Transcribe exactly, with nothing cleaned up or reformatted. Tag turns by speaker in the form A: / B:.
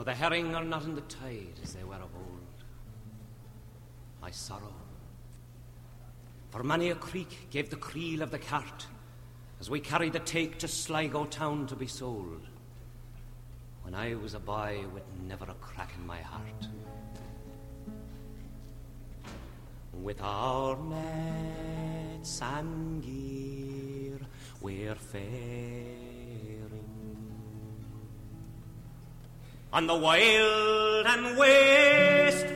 A: the herring are not in the tide as they were of old. I sorrow, for many a creek gave the creel of the cart as we carried the take to Sligo town to be sold, when I was a boy with never a crack in my heart. With our nets and gear we're faring on the wild and waste